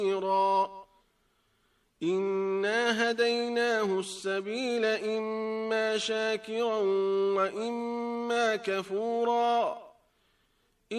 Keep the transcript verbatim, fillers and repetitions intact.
بصيرا إنا هديناه السبيل إما شاكرا وإما كفورا